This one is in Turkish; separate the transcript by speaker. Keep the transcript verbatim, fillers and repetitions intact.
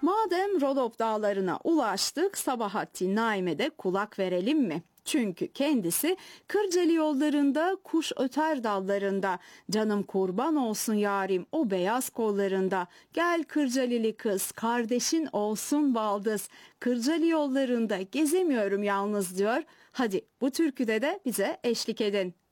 Speaker 1: Madem Rodop dağlarına ulaştık, Sabahattin Naim'e de kulak verelim mi? Çünkü kendisi Kırcalı yollarında, kuş öter dallarında, canım kurban olsun yarim o beyaz kollarında, gel Kırcalili kız kardeşin olsun baldız, Kırcalı yollarında gezemiyorum yalnız diyor. Hadi bu türküde de bize eşlik edin.